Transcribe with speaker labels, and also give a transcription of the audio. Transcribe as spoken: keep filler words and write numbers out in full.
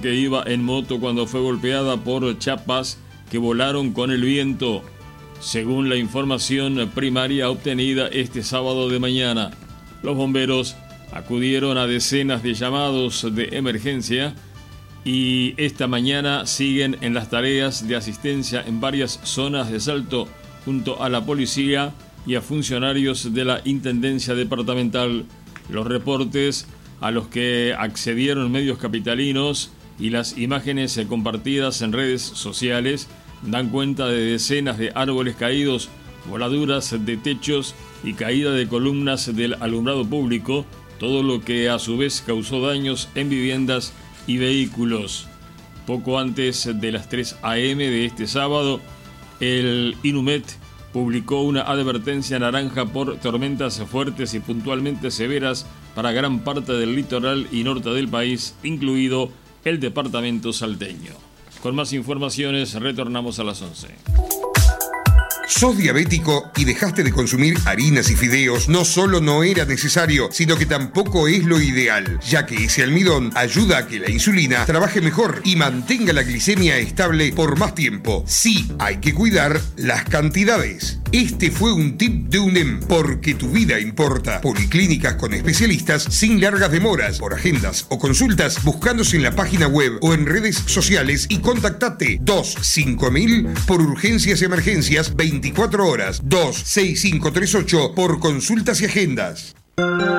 Speaker 1: que iba en moto cuando fue golpeada por chapas que volaron con el viento, según la información primaria obtenida este sábado de mañana. Los bomberos acudieron a decenas de llamados de emergencia y esta mañana siguen en las tareas de asistencia en varias zonas de Salto junto a la policía y a funcionarios de la Intendencia Departamental. Los reportes a los que accedieron medios capitalinos y las imágenes compartidas en redes sociales dan cuenta de decenas de árboles caídos, voladuras de techos y caída de columnas del alumbrado público, todo lo que a su vez causó daños en viviendas y vehículos. Poco antes de las tres a eme de este sábado, el INUMET publicó una advertencia naranja por tormentas fuertes y puntualmente severas para gran parte del litoral y norte del país, incluido el departamento salteño. Con más informaciones, retornamos a las once.
Speaker 2: ¿Sos diabético y dejaste de consumir harinas y fideos? No solo no era necesario, sino que tampoco es lo ideal, ya que ese almidón ayuda a que la insulina trabaje mejor y mantenga la glicemia estable por más tiempo. Sí, hay que cuidar las cantidades. Este fue un tip de UNEM, porque tu vida importa. Policlínicas con especialistas sin largas demoras. Por agendas o consultas, buscándose en la página web o en redes sociales y contactate dos cinco mil por urgencias y emergencias veinticuatro horas, dos seis cinco tres ocho por consultas y agendas.